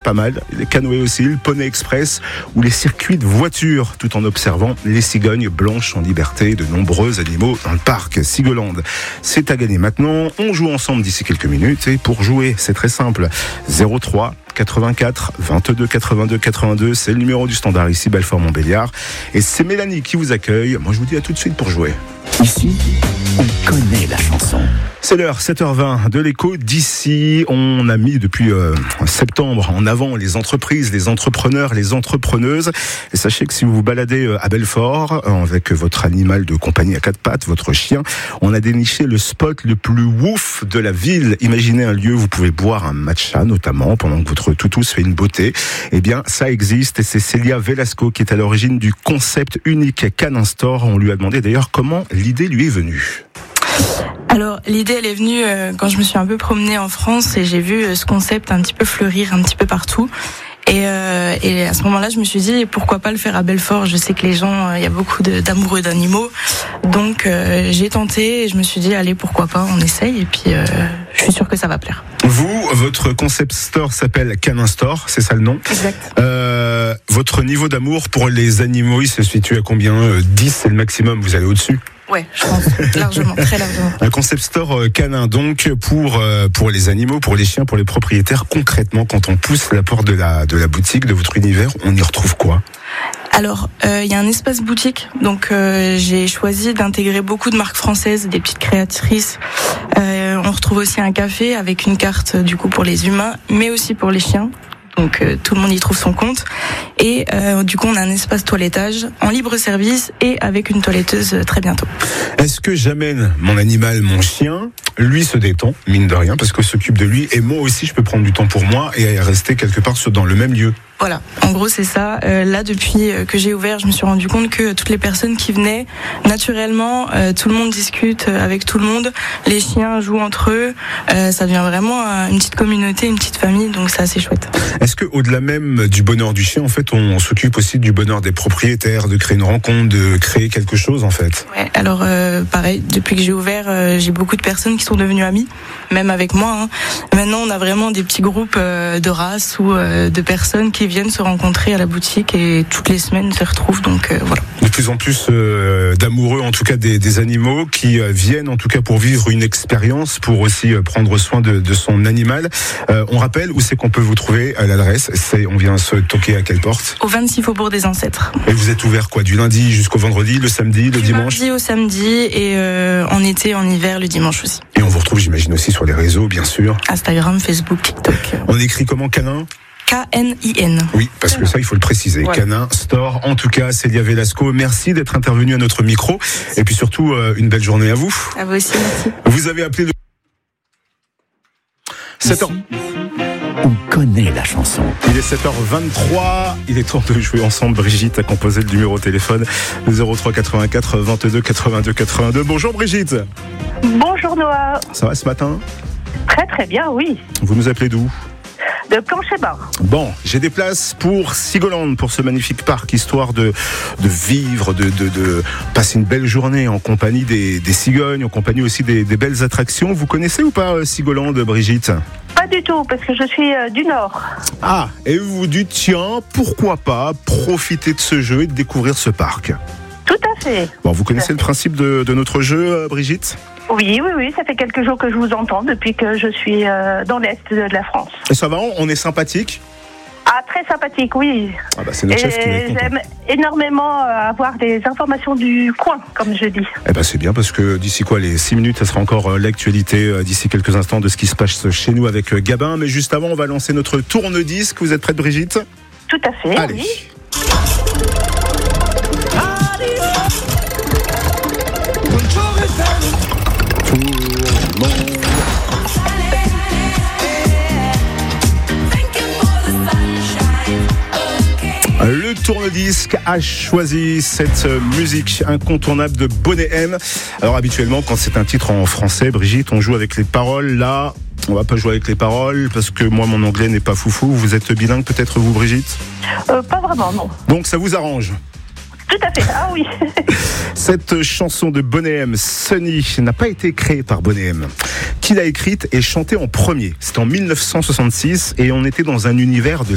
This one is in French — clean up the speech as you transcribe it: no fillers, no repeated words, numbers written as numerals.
pas mal. Les canoës aussi, le poney express ou les circuits de voitures, tout en observant les cigognes blanches en liberté, de nombreux animaux dans le parc Sigoland. C'est à gagner maintenant. On joue ensemble d'ici quelques minutes et pour jouer, c'est très simple. 03 84 22 82 82, c'est le numéro du standard ici, Belfort-Montbéliard. Et c'est Mélanie qui vous accueille. Moi, je vous dis à tout de suite pour jouer. Ici, on connaît la chanson. C'est l'heure, 7h20 de l'écho d'ici. On a mis depuis septembre en avant les entreprises, les entrepreneurs, les entrepreneuses. Et sachez que si vous vous baladez à Belfort avec votre animal de compagnie à quatre pattes, votre chien, on a déniché le spot le plus ouf de la ville. Imaginez un lieu où vous pouvez boire un matcha notamment pendant que votre toutou se fait une beauté. Eh bien, ça existe et c'est Célia Velasco qui est à l'origine du concept unique Canin Store. On lui a demandé d'ailleurs comment l'idée lui est venue. Alors l'idée elle est venue quand je me suis un peu promenée en France et j'ai vu ce concept un petit peu fleurir un petit peu partout. Et à ce moment-là, je me suis dit pourquoi pas le faire à Belfort. Je sais que les gens, il y a beaucoup d'amoureux d'animaux, donc j'ai tenté et je me suis dit allez pourquoi pas, on essaye et puis je suis sûre que ça va plaire. Vous, votre concept store s'appelle Canin Store, c'est ça le nom ? Exact. Votre niveau d'amour pour les animaux, il se situe à combien ? 10 c'est le maximum, vous allez au-dessus ? Ouais, je pense largement, très largement. Un concept store canin donc pour les animaux, pour les chiens, pour les propriétaires. Concrètement, quand on pousse la porte de la boutique, de votre univers, on y retrouve quoi ? Alors, il y a un espace boutique, donc j'ai choisi d'intégrer beaucoup de marques françaises, des petites créatrices. On retrouve aussi un café avec une carte du coup pour les humains, mais aussi pour les chiens. Donc tout le monde y trouve son compte. Et du coup, on a un espace toilettage en libre service et avec une toiletteuse très bientôt. Est-ce que j'amène mon animal, mon chien, lui se détend, mine de rien, parce que s'occupe de lui, et moi aussi je peux prendre du temps pour moi et rester quelque part dans le même lieu ? Voilà, en gros c'est ça. Là depuis que j'ai ouvert, je me suis rendu compte que toutes les personnes qui venaient, naturellement, tout le monde discute avec tout le monde, les chiens jouent entre eux, ça devient vraiment une petite communauté, une petite famille, donc c'est assez chouette. Est-ce que au-delà même du bonheur du chien, en fait, on s'occupe aussi du bonheur des propriétaires, de créer une rencontre, de créer quelque chose en fait ? Ouais, alors pareil, depuis que j'ai ouvert, j'ai beaucoup de personnes qui sont devenues amies, même avec moi. Hein. Maintenant on a vraiment des petits groupes de races ou de personnes qui viennent se rencontrer à la boutique et toutes les semaines se retrouvent, donc voilà. De plus en plus d'amoureux, en tout cas des animaux, qui viennent en tout cas pour vivre une expérience, pour aussi prendre soin de son animal. On rappelle où c'est qu'on peut vous trouver à l'adresse. On vient se toquer à quelle porte ? Au 26 Faubourg des Ancêtres. Et vous êtes ouvert quoi ? Du lundi jusqu'au vendredi, le samedi, le dimanche ? Du lundi au samedi et en été, en hiver, le dimanche aussi. Et on vous retrouve, j'imagine, aussi sur les réseaux, bien sûr. Instagram, Facebook, TikTok. On écrit comment, Canin ? K-N-I-N. Oui, parce que ça, il faut le préciser. Ouais. Canin Store. En tout cas, Célia Velasco, merci d'être intervenue à notre micro. Et puis surtout, une belle journée à vous. À vous aussi, merci. Vous avez appelé 7 ans. On connaît la chanson. Il est 7h23. Il est temps de jouer ensemble. Brigitte a composé le numéro de téléphone 03 84 22 82 82. Bonjour Brigitte. Bonjour Noah. Ça va ce matin ? Très très bien, oui. Vous nous appelez d'où ? De Plancher-Bas. Bon, j'ai des places pour Sigoland, pour ce magnifique parc, histoire de vivre, de passer une belle journée en compagnie des cigognes, en compagnie aussi des belles attractions. Vous connaissez ou pas Sigoland, Brigitte ? Pas du tout, parce que je suis du Nord. Ah, et vous vous dites, tiens, pourquoi pas profiter de ce jeu et de découvrir ce parc ? Tout à fait. Bon, vous connaissez le principe de notre jeu, Brigitte ? Oui, ça fait quelques jours que je vous entends, depuis que je suis dans l'Est de la France. Et ça va, on est sympathique ? Ah, très sympathique, oui. Ah bah c'est notre chef qui va être content. J'aime énormément avoir des informations du coin, comme je dis. Eh ben c'est bien, parce que d'ici les 6 minutes, ça sera encore l'actualité d'ici quelques instants de ce qui se passe chez nous avec Gabin. Mais juste avant, on va lancer notre tourne-disque. Vous êtes prête, Brigitte ? Tout à fait, allez. Oui. Le tourne-disque a choisi cette musique incontournable de Boney M. Alors habituellement, quand c'est un titre en français, Brigitte, on joue avec les paroles. Là, on va pas jouer avec les paroles parce que moi, mon anglais n'est pas foufou. Vous êtes bilingue peut-être, vous, Brigitte ? Pas vraiment, non. Donc ça vous arrange ? Tout à fait, ah oui. Cette chanson de Boney M, Sunny, n'a pas été créée par Boney M. Qui l'a écrite et chantée en premier ? C'était en 1966 et on était dans un univers de